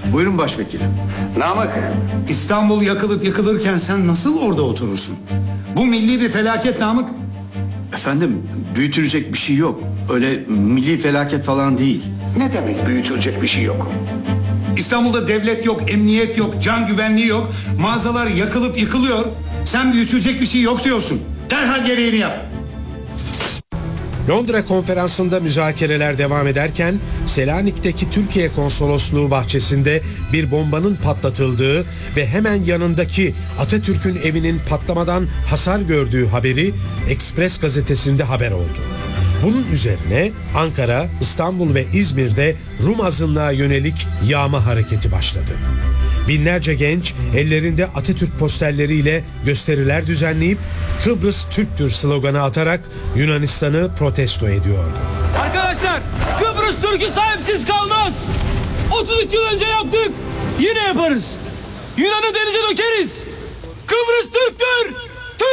Buyurun başvekilim. Namık. İstanbul yakılıp yıkılırken sen nasıl orada oturursun? Bu milli bir felaket Namık. Efendim, büyütülecek bir şey yok. Öyle milli felaket falan değil. Ne demek büyütülecek bir şey yok? İstanbul'da devlet yok, emniyet yok, can güvenliği yok. Mağazalar yakılıp yıkılıyor. Sen büyütülecek bir şey yok diyorsun. Derhal gereğini yap. Londra konferansında müzakereler devam ederken Selanik'teki Türkiye Konsolosluğu bahçesinde bir bombanın patlatıldığı ve hemen yanındaki Atatürk'ün evinin patlamadan hasar gördüğü haberi Express gazetesinde haber oldu. Bunun üzerine Ankara, İstanbul ve İzmir'de Rum azınlığa yönelik yağma hareketi başladı. Binlerce genç ellerinde Atatürk posterleriyle gösteriler düzenleyip Kıbrıs Türktür sloganı atarak Yunanistan'ı protesto ediyordu. Arkadaşlar, Kıbrıs Türk'ü sahipsiz kalmaz. 33 yıl önce yaptık, yine yaparız. Yunan'ı denize dökeriz. Kıbrıs Türktür.